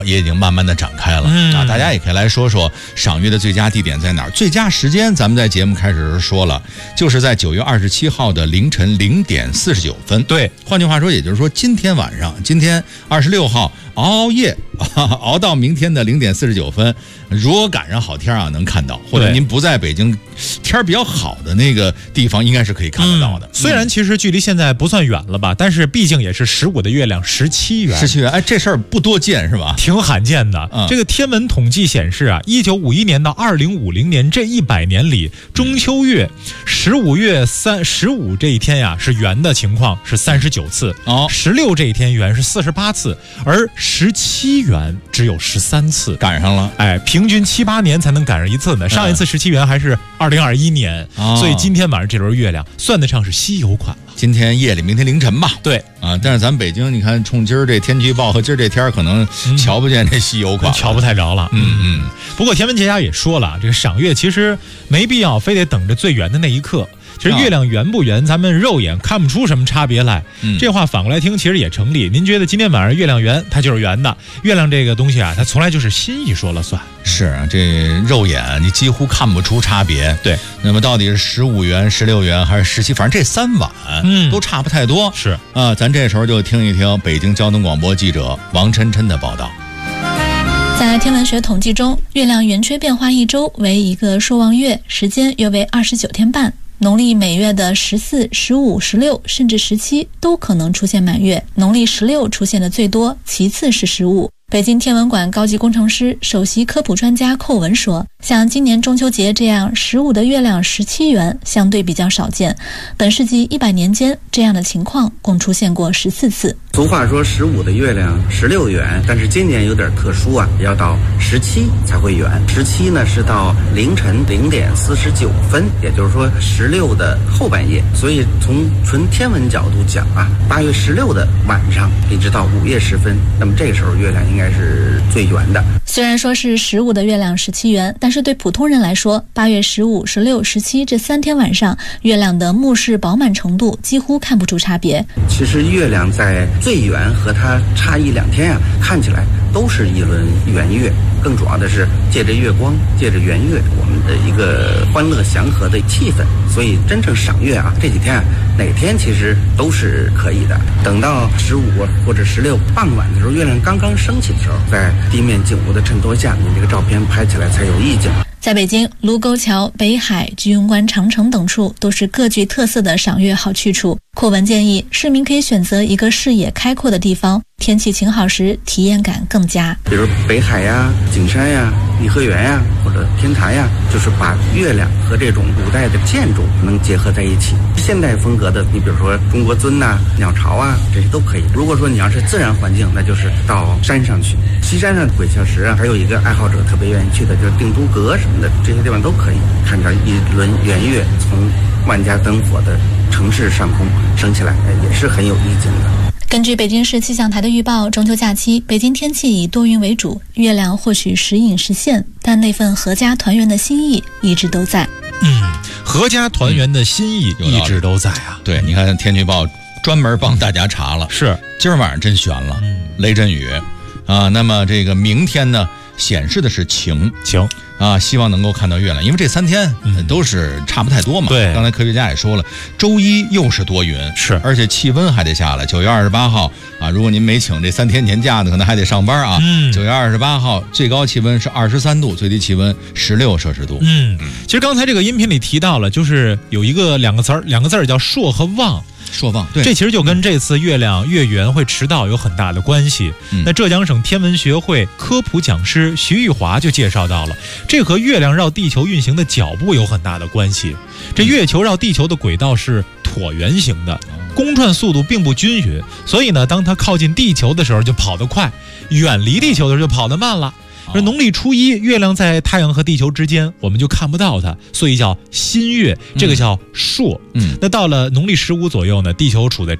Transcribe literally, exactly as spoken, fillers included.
也已经慢慢的展开了、嗯、啊，大家也可以来说说赏月的最佳地点在哪儿。最佳时间咱们在节目开始的时候说了，就是在九月二十七号的凌晨零点四十九分。 对， 换句话说，也就是说今天晚上，今天二十六号熬熬夜熬到明天的零点四十九分，如果赶上好天啊，能看到，或者您不在北京天比较好的那个地方，应该是可以看得到的。 嗯、虽然其实距离现在不算远了吧，但是毕竟也是十五的月亮十七圆， 十七圆，哎，这事儿不多见是吧？ 挺罕见的。嗯、这个天文统计显示啊，一九五一年到二零五零年这一百年里，中秋月十五月三十五这一天呀是圆的情况是三十九次，哦，十六这一天圆是四十八次，而十七圆只有十三次， 赶上了。 哎，平均七八年才能赶上一次呢。上一次十七圆还是二零二一年、嗯，所以今天晚上这轮月亮算得上是稀有款了。 今天夜里，明天凌晨吧。 对啊，但是咱北京，你看，冲今儿这天气预报和今儿这天，可能瞧不见这稀有款、嗯， 瞧不太着了。嗯嗯。不过天文学家也说了，这个赏月其实没必要非得等着最圆的那一刻。其实月亮圆不圆，咱们肉眼看不出什么差别来。嗯，这话反过来听，其实也成立。您觉得今天晚上月亮圆，它就是圆的。月亮这个东西啊，它从来就是心意说了算。 是啊，这肉眼你几乎看不出差别。 对， 那么到底是十五圆、十六圆还是十七？反正这三晚，嗯，都差不太多。 是啊，咱这时候就听一听北京交通广播记者王琛琛的报道。 在天文学统计中，月亮圆缺变化一周为一个朔望月，时间约为二十九天半。农历每月的十四、十五、十六甚至十七都可能出现满月，农历十六出现的最多，其次是十五。北京天文馆高级工程师、首席科普专家寇文说，像今年中秋节这样十五的月亮十七圆相对比较少见，本世纪一百年间这样的情况共出现过十四次。 俗话说十五的月亮十六圆，但是今年有点特殊啊，要到十七才会圆。十七呢是到凌晨零点四十九分，也就是说十六的后半夜。所以从纯天文角度讲啊，八月十六的晚上一直到午夜时分，那么这个时候月亮应该应该是最圆的。 虽然说是十五的月亮十七圆，但是对普通人来说，八月十五、十六、十七这三天晚上，月亮的目视饱满程度几乎看不出差别。 其实月亮在最圆和它差一两天啊，看起来都是一轮圆月。更主要的是借着月光，借着圆月，我们的一个欢乐祥和的气氛。所以真正赏月啊，这几天啊，哪天其实都是可以的。等到十五或者十六傍晚的时候，月亮刚刚升起的时候，在地面景物的衬托下，你这个照片拍起来才有意境。 在北京，卢沟桥、北海、居庸关、长城等处都是各具特色的赏月好去处。扩文建议市民可以选择一个视野开阔的地方，天气晴好时体验感更佳。 比如北海呀、景山呀、颐和园呀，或者天台呀，就是把月亮和这种古代的建筑能结合在一起。现代风格的，你比如说中国尊呐、啊、鸟巢啊，这些都可以。如果说你要是自然环境，那就是到山上去。西山上的鬼笑石啊，还有一个爱好者特别愿意去的，就是定都阁什么的，这些地方都可以看着一轮圆月从万家灯火的城市上空升起来，也是很有意境的。 根据北京市气象台的预报，中秋假期北京天气以多云为主，月亮或许时隐时现，但那份阖家团圆的心意一直都在。 嗯，阖家团圆的心意一直都在啊。 嗯、对，你看天气预报专门帮大家查了， 是今儿晚上真悬了，嗯、雷阵雨啊。那么这个明天呢，显示的是晴晴啊，希望能够看到月亮，因为这三天都是差不太多嘛。 对， 刚才科学家也说了，周一又是多云， 是， 而且气温还得下来。九月二十八号啊，如果您没请这三天年假的，可能还得上班啊。嗯，九月二十八号最高气温是二十三度，最低气温十六摄氏度。 嗯，其实刚才这个音频里提到了，就是有一个两个词儿，两个字儿叫朔和望。 朔望，对， 这其实就跟这次月亮月圆会迟到有很大的关系。嗯、那浙江省天文学会科普讲师徐玉华就介绍到了，这和月亮绕地球运行的脚步有很大的关系。这月球绕地球的轨道是椭圆形的，公转速度并不均匀，所以呢，当它靠近地球的时候就跑得快，远离地球的时候就跑得慢了。而农历初一，月亮在太阳和地球之间，我们就看不到它，所以叫新月，这个叫朔。嗯，那到了农历十五左右呢，地球处在